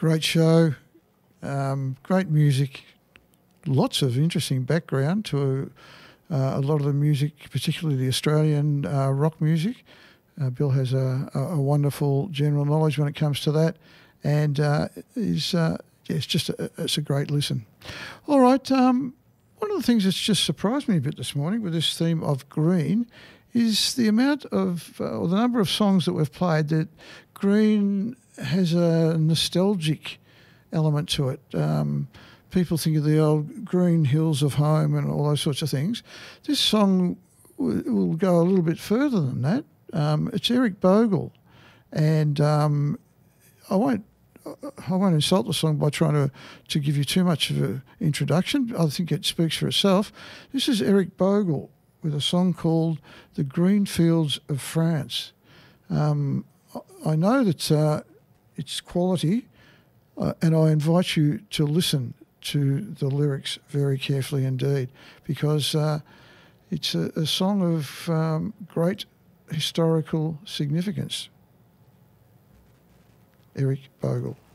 great show, great music, lots of interesting background to a lot of the music, particularly the Australian rock music. Bill has a wonderful general knowledge when it comes to that, and it's a great listen. All right, one of the things that's just surprised me a bit this morning with this theme of green is the amount of, or the number of songs that we've played that green has a nostalgic element to it. People think of the old green hills of home and all those sorts of things. This song will go a little bit further than that. It's Eric Bogle, and I won't insult the song by trying to give you too much of an introduction. I think it speaks for itself. This is Eric Bogle with a song called The Green Fields of France. I know that it's quality, and I invite you to listen to the lyrics very carefully indeed, because it's a song of great historical significance. Eric Bogle.